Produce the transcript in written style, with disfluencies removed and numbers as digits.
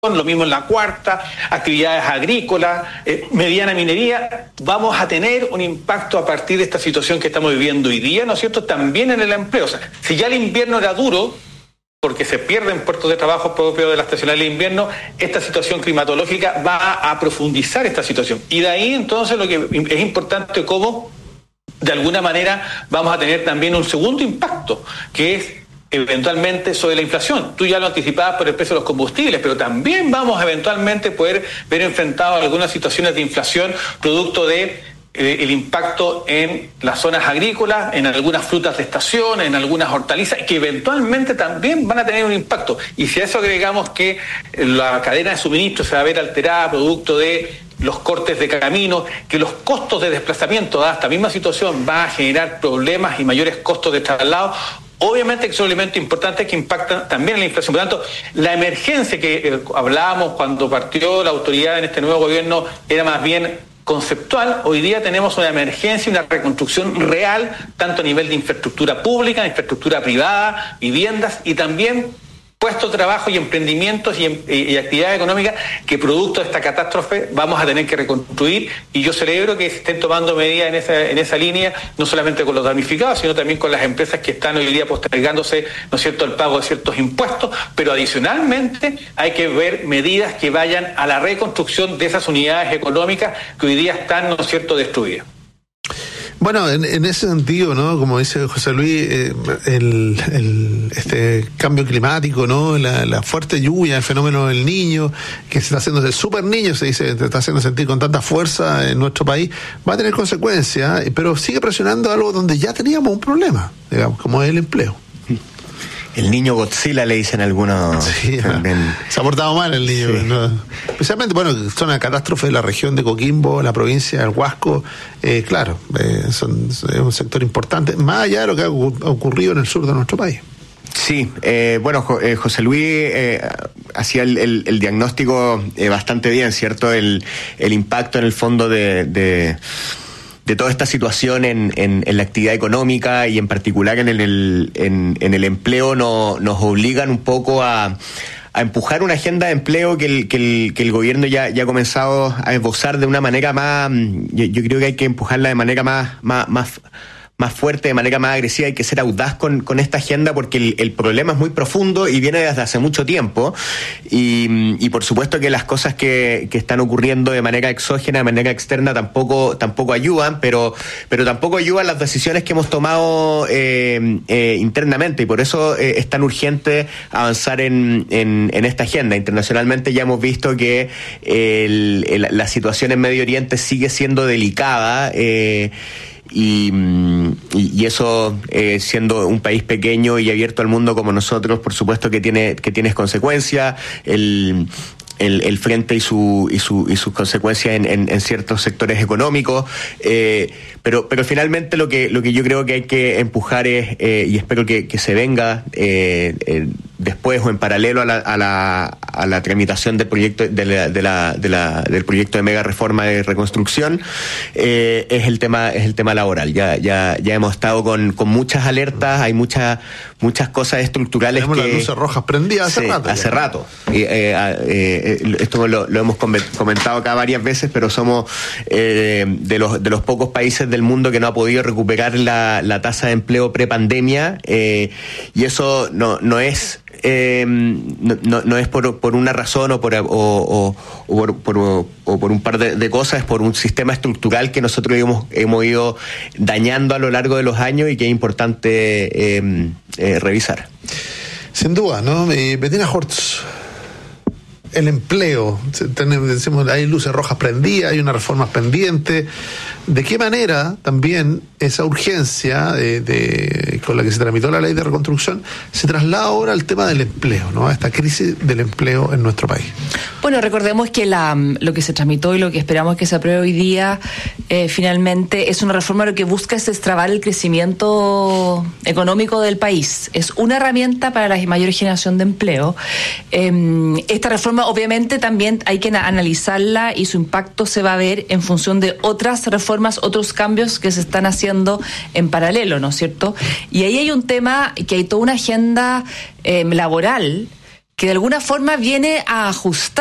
lo mismo en la cuarta, actividades agrícolas, mediana minería. Vamos a tener un impacto a partir de esta situación que estamos viviendo hoy día, ¿no es cierto?, también en el empleo. O sea, si ya el invierno era duro, porque se pierden puestos de trabajo propios de la estacionalidad de invierno, esta situación climatológica va a profundizar esta situación. Y de ahí entonces lo que es importante, cómo de alguna manera vamos a tener también un segundo impacto, que es eventualmente sobre la inflación. Tú ya lo anticipabas por el precio de los combustibles, pero también vamos a eventualmente poder ver enfrentados algunas situaciones de inflación producto de el impacto en las zonas agrícolas, en algunas frutas de estación, en algunas hortalizas, que eventualmente también van a tener un impacto. Y si a eso agregamos que la cadena de suministro se va a ver alterada producto de los cortes de camino, que los costos de desplazamiento, dada esta misma situación, va a generar problemas y mayores costos de traslado, obviamente que son elementos importantes que impactan también en la inflación. Por lo tanto, la emergencia que hablábamos cuando partió la autoridad en este nuevo gobierno era más bien conceptual. Hoy día tenemos una emergencia y una reconstrucción real, tanto a nivel de infraestructura pública, infraestructura privada, viviendas y también puestos de trabajo y emprendimientos y actividades económicas que producto de esta catástrofe vamos a tener que reconstruir, y yo celebro que se estén tomando medidas en esa línea, no solamente con los damnificados, sino también con las empresas que están hoy día postergándose, ¿no es cierto?, el pago de ciertos impuestos, pero adicionalmente hay que ver medidas que vayan a la reconstrucción de esas unidades económicas que hoy día están, ¿no es cierto?, destruidas. Bueno, en ese sentido, ¿no?, como dice José Luis, este cambio climático, ¿no?, la fuerte lluvia, el fenómeno del niño, que se está haciendo el super niño, se está haciendo sentir con tanta fuerza en nuestro país, va a tener consecuencias, pero sigue presionando algo donde ya teníamos un problema, digamos, como es el empleo. El niño Godzilla, le dicen algunos. Sí, se ha portado mal el niño. Sí. ¿No? Especialmente, bueno, son una catástrofe de la región de Coquimbo, la provincia del Huasco. Claro, es un sector importante, más allá de lo que ha ocurrido en el sur de nuestro país. Sí, bueno, José Luis hacía el diagnóstico bastante bien, ¿cierto? El impacto en el fondo de toda esta situación en la actividad económica y en particular en el empleo nos obligan un poco a empujar una agenda de empleo que el gobierno ya ha comenzado a esbozar de una manera más, yo creo que hay que empujarla de manera más fuerte, de manera más agresiva. Hay que ser audaz con esta agenda porque el problema es muy profundo y viene desde hace mucho tiempo, y por supuesto que las cosas que están ocurriendo de manera exógena, de manera externa, tampoco ayudan, pero tampoco ayudan las decisiones que hemos tomado internamente, y por eso es tan urgente avanzar en esta agenda. Internacionalmente ya hemos visto que la situación en Medio Oriente sigue siendo delicada, y eso, siendo un país pequeño y abierto al mundo como nosotros, por supuesto que tiene consecuencias. El frente y sus consecuencias en ciertos sectores económicos, pero finalmente lo que yo creo que hay que empujar es, y espero que se venga después o en paralelo a la tramitación del proyecto del proyecto de mega reforma de reconstrucción, es el tema laboral. Ya hemos estado con muchas alertas, hay muchas cosas estructurales. Tenemos las luces rojas prendidas hace rato. Esto lo hemos comentado acá varias veces, pero somos de los pocos países del mundo que no ha podido recuperar la tasa de empleo prepandemia, y eso no es por una razón o por un par de cosas, es por un sistema estructural que nosotros hemos ido dañando a lo largo de los años y que es importante revisar. Sin duda, ¿no? Bettina Hortz, el empleo, decimos, hay luces rojas prendidas, hay unas reformas pendientes. ¿De qué manera también esa urgencia con la que se tramitó la ley de reconstrucción se traslada ahora al tema del empleo, ¿no?, a esta crisis del empleo en nuestro país? Bueno, recordemos que lo que se tramitó y lo que esperamos que se apruebe hoy día finalmente es una reforma lo que busca es destrabar el crecimiento económico del país. Es una herramienta para la mayor generación de empleo. Esta reforma obviamente también hay que analizarla y su impacto se va a ver en función de otras reformas, otros cambios que se están haciendo en paralelo, ¿no es cierto? Y ahí hay un tema que hay toda una agenda laboral que de alguna forma viene a ajustar